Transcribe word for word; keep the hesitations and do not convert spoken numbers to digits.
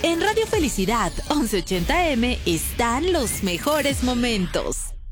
En Radio Felicidad once ochenta M están los mejores momentos.